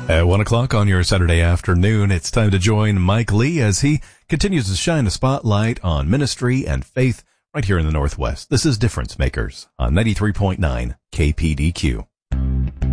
At 1 o'clock on your Saturday afternoon, it's time to join Mike Lee as he continues to shine a spotlight on ministry and faith right here in the Northwest. This is Difference Makers on 93.9 KPDQ.